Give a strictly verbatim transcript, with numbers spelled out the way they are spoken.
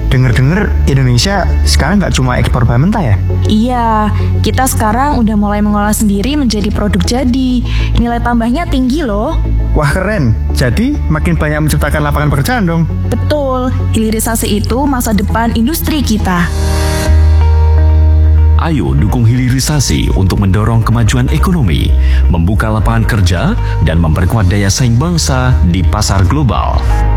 Dengar-dengar Indonesia sekarang nggak cuma ekspor bahan mentah ya? Iya, kita sekarang udah mulai mengolah sendiri menjadi produk jadi. Nilai tambahnya tinggi loh. Wah keren, jadi makin banyak menciptakan lapangan pekerjaan dong. Betul, hilirisasi itu masa depan industri kita. Ayo dukung hilirisasi untuk mendorong kemajuan ekonomi, membuka lapangan kerja, dan memperkuat daya saing bangsa di pasar global.